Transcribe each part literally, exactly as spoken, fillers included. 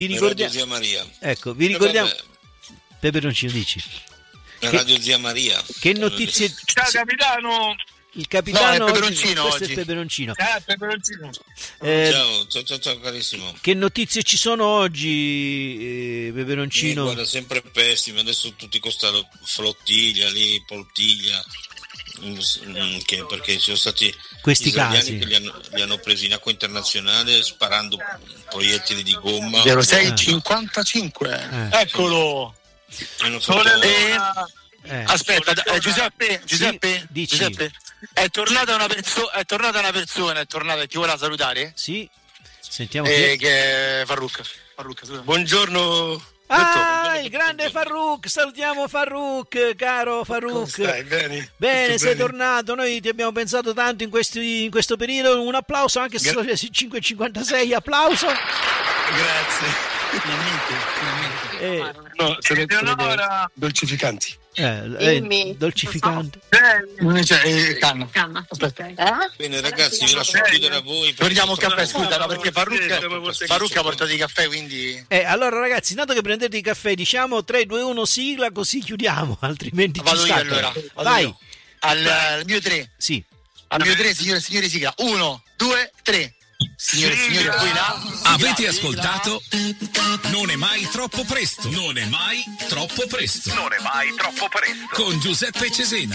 vi ricordiamo, Zia Maria. Ecco, vi ricordiamo, Peperoncino, dici. La che, Radio Zia Maria. Che notizie... Ciao capitano! Il capitano no, è Peperoncino oggi, oggi. Questo è Peperoncino. Ah, Peperoncino. Eh, ciao, ciao, ciao, ciao, carissimo. Che notizie ci sono oggi, eh, Peperoncino? Eh, guarda, sempre pessime, adesso tutti costano flottiglia lì, poltiglia, che, perché ci sono stati questi israeliani casi che li hanno, li hanno presi in acqua internazionale sparando proiettili di gomma. zero sei cinquantacinque Eh. Eccolo. Hanno fatto... Eh, eh. Aspetta, eh, Giuseppe, Giuseppe, Sì, Giuseppe, è tornata una persona, è tornata una persona, è tornata, ti vuole salutare? Sì, sentiamo Eh, chi è. che è Farrucca. Farrucca, scusa. Buongiorno. Ah, il grande Farruc, salutiamo Farruc, caro Farruc. Stai bene? Bene, Tutto sei bene? tornato, noi ti abbiamo pensato tanto in, questi, in questo periodo, un applauso anche se sono le cinque e cinquantasei, applauso. Grazie. Finalmente, finalmente. Eh, No, sono Eleonora. Dolcificanti. eh, eh, Dimmi. dolcificante. Non c'è eh, canna. Canna. Aspetta. Eh? Bene ragazzi, vi lascio chiudere a voi. Prendiamo un caffè, scusa, no, perché Farrucca, Farrucca ha portato i caffè, quindi... Eh, allora ragazzi, intanto che prendete il caffè, diciamo tre, due, uno sigla, così chiudiamo, altrimenti ci Vado io stacca. allora. Vado Vai. io. Al, al mio tre. Sì. Al mio tre, signore e signori, sigla. Uno, due, tre. Signore e signori, a voi là. Avete ascoltato? Non è mai troppo presto. Non è mai troppo presto. Non è mai troppo presto. Con Giuseppe Cesena.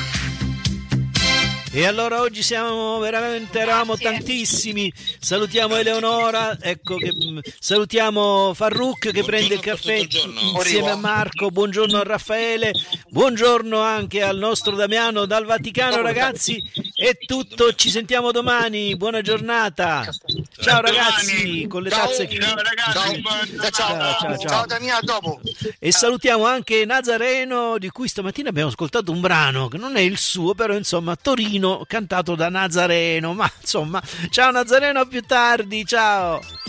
E allora oggi siamo veramente, eravamo tantissimi. Salutiamo Eleonora, ecco che, mh, salutiamo Farruc che prende il caffè insieme a Marco. Buongiorno a Raffaele, buongiorno anche al nostro Damiano dal Vaticano. Ragazzi, è tutto, ci sentiamo domani. Buona giornata. Ciao ragazzi, con le tazze che... Ciao ragazzi. Ciao, ciao, ciao, ciao. ciao Damiano, a dopo. E salutiamo anche Nazareno, di cui stamattina abbiamo ascoltato un brano che non è il suo, però insomma Torino, cantato da Nazareno. Ma insomma, ciao Nazareno, a più tardi, ciao.